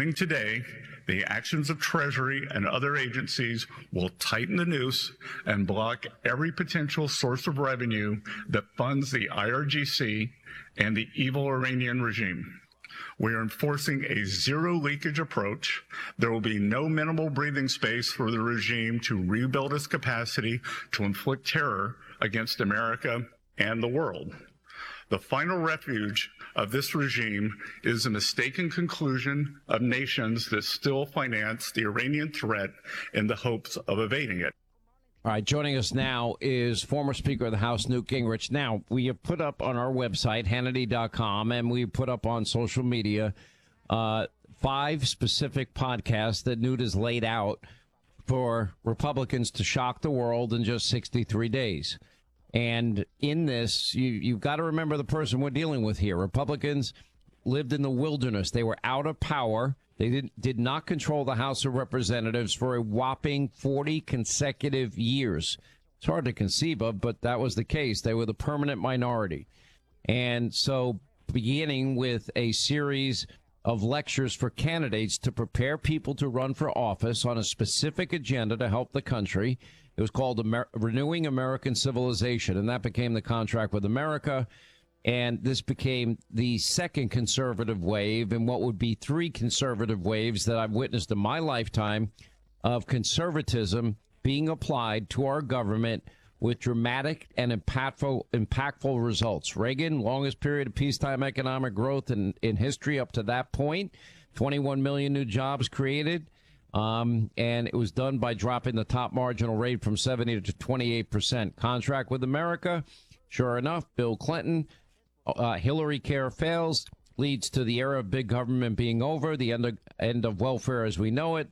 beginning today, the actions of Treasury and other agencies will tighten the noose and block every potential source of revenue that funds the IRGC and the evil Iranian regime. We are enforcing a zero leakage approach. There will be no minimal breathing space for the regime to rebuild its capacity to inflict terror against America and the world. The final refuge of this regime is a mistaken conclusion of nations that still finance the Iranian threat in the hopes of evading it. All right, joining us now is former Speaker of the House, Newt Gingrich. Now, we have put up on our website, Hannity.com, and we put up on social media 5 specific podcasts that Newt has laid out for Republicans to shock the world in just 63 days. And in this, you've got to remember the person we're dealing with here. Republicans lived in the wilderness. They were out of power. They did not control the House of Representatives for a whopping 40 consecutive years. It's hard to conceive of, but that was the case. They were the permanent minority. And so beginning with a series of lectures for candidates to prepare people to run for office on a specific agenda to help the country, it was called Renewing American Civilization, and that became the Contract with America. And this became the second conservative wave in what would be 3 conservative waves that I've witnessed in my lifetime of conservatism being applied to our government with dramatic and impactful results. Reagan, longest period of peacetime economic growth in history up to that point, 21 million new jobs created. And it was done by dropping the top marginal rate from 70 to 28%. Contract with America, sure enough, Bill Clinton. Hillary care fails, leads to the era of big government being over, the end of welfare as we know it.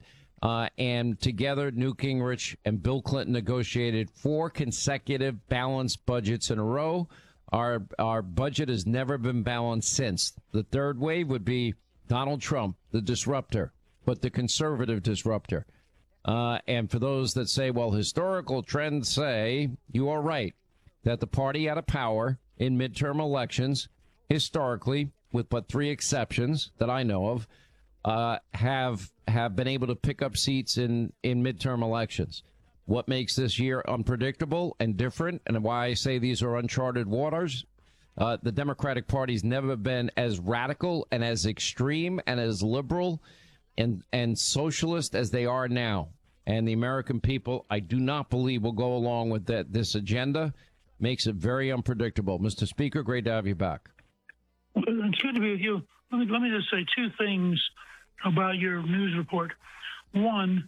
And together, Newt Gingrich and Bill Clinton negotiated 4 consecutive balanced budgets in a row. Our budget has never been balanced since. The third wave would be Donald Trump, the disruptor, but the conservative disruptor. And for those that say, well, historical trends say, you are right, that the party out of power in midterm elections, historically, with but 3 exceptions that I know of, have been able to pick up seats in midterm elections. What makes this year unpredictable and different, and why I say these are uncharted waters, the Democratic Party's never been as radical and as extreme and as liberal and socialist as they are now. And the American people, I do not believe, will go along with this agenda. Makes it very unpredictable. Mr. Speaker, great to have you back. Well, it's good to be with you. Let me just say 2 things about your news report. One,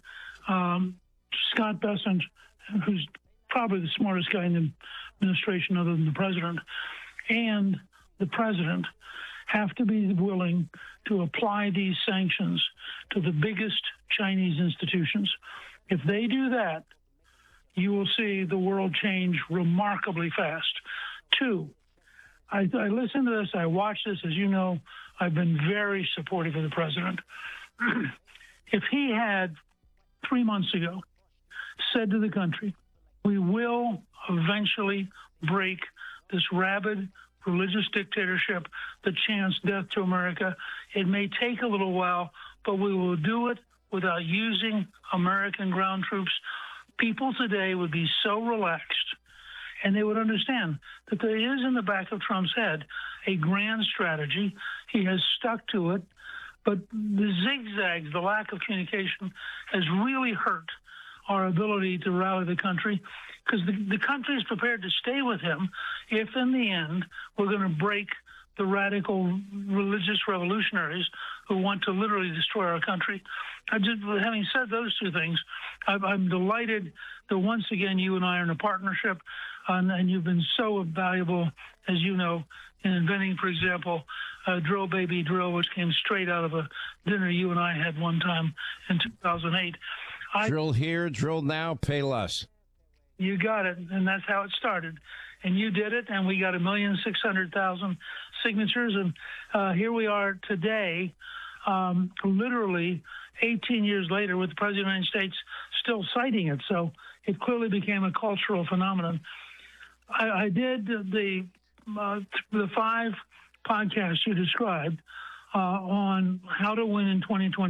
Scott Bessent, who's probably the smartest guy in the administration other than the president, and the president have to be willing to apply these sanctions to the biggest Chinese institutions. If they do that, you will see the world change remarkably fast. 2, I listened to this, I watched this. As you know, I've been very supportive of the president. If he had 3 months ago said to the country, we will eventually break this rabid religious dictatorship that chants death to America. It may take a little while, but we will do it without using American ground troops. People today would be so relaxed, and they would understand that there is in the back of Trump's head a grand strategy. He has stuck to it, but the zigzags, the lack of communication, has really hurt our ability to rally the country, because the country is prepared to stay with him if, in the end, we're going to break the radical religious revolutionaries who want to literally destroy our country. Having said those 2 things, I'm delighted that once again you and I are in a partnership, and you've been so valuable, as you know, in inventing, for example, Drill Baby Drill, which came straight out of a dinner you and I had one time in 2008. Drill here, drill now, pay less. You got it, and that's how it started. And you did it, and we got 1,600,000 signatures, and here we are today, literally 18 years later, with the President of the United States still citing it. So it clearly became a cultural phenomenon. I did the 5 podcasts you described on how to win in 2020.